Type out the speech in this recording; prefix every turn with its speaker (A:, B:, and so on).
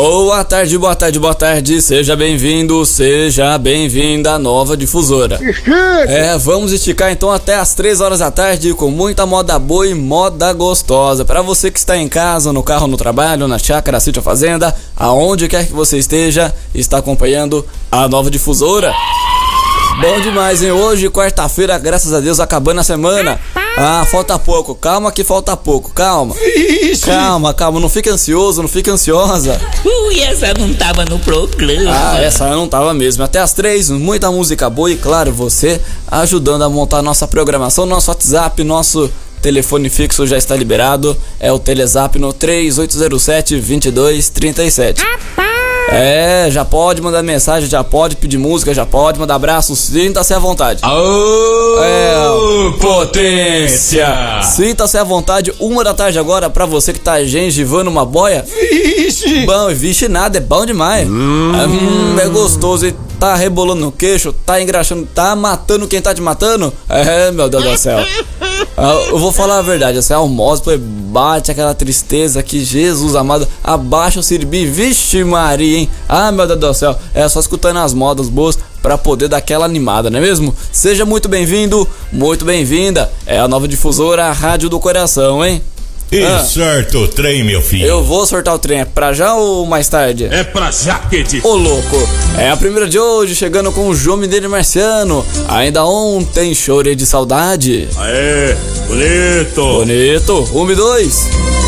A: Boa tarde, boa tarde, boa tarde. Seja bem-vindo, seja bem-vinda à Nova Difusora. Vamos esticar então até as 3 horas da tarde com muita moda boa e moda gostosa. Para você que está em casa, no carro, no trabalho, na chácara, sítio, fazenda, aonde quer que você esteja, está acompanhando a Nova Difusora. Bom demais, hein? Hoje, quarta-feira, graças a Deus, acabando a semana. Ah, falta pouco, calma que falta pouco, calma. Vixe. Calma, não fique ansioso, não fique ansiosa.
B: Essa não tava no programa.
A: Ah, essa não tava mesmo. Até as 3, muita música boa e claro, você ajudando a montar nossa programação, nosso WhatsApp, nosso telefone fixo já está liberado. É o Telezap no 3807-2237. Já pode mandar mensagem, já pode pedir música, já pode mandar abraço, sinta-se à vontade.
C: Potência!
A: Sinta-se à vontade, 1 da tarde agora pra você que tá gengivando uma boia.
C: Vixe!
A: Bom, vixe nada, é bom demais. É gostoso e tá rebolando no queixo, tá engraxando, tá matando quem tá te matando. Meu Deus do céu. Eu vou falar a verdade, você almoça, bate aquela tristeza que Jesus amado, abaixa o siribi, vixe Maria, hein? Ah, meu Deus do céu, é só escutando as modas boas pra poder dar aquela animada, não é mesmo? Seja muito bem-vindo, muito bem-vinda, é a Nova Difusora, a rádio do coração, hein?
C: Sorta o trem, meu filho.
A: Eu vou sortar o trem, é pra já ou mais tarde?
C: É pra já, Kid.
A: Ô louco, é a primeira de hoje, chegando com o João Mineiro Marciano. Ainda ontem chorei de saudade.
C: Aê, bonito.
A: 1 e 2.